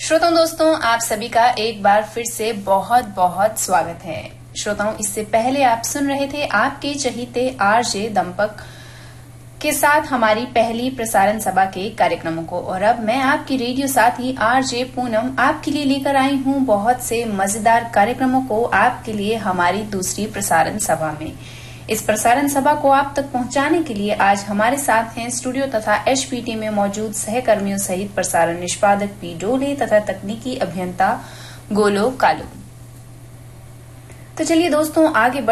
श्रोताओं दोस्तों, आप सभी का एक बार फिर से बहुत बहुत स्वागत है। श्रोताओं, इससे पहले आप सुन रहे थे आपके चहीते आरजे दंपक के साथ हमारी पहली प्रसारण सभा के कार्यक्रमों को, और अब मैं आपकी रेडियो साथी आरजे पूनम आपके लिए लेकर आई हूं बहुत से मजेदार कार्यक्रमों को आपके लिए हमारी दूसरी प्रसारण सभा में। इस प्रसारण सभा को आप तक पहुंचाने के लिए आज हमारे साथ हैं स्टूडियो तथा एचपीटी में मौजूद सहकर्मियों सहित प्रसारण निष्पादक पी डोले तथा तकनीकी अभियंता गोलो कालू। तो चलिए दोस्तों, आगे